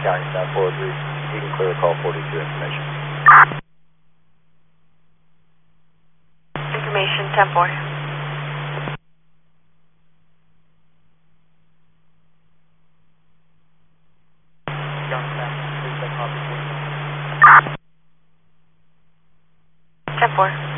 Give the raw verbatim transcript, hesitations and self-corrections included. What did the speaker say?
County staff four oh three. You can clear the call forty-two information. Information ten four. County staff, please take copy. ten four.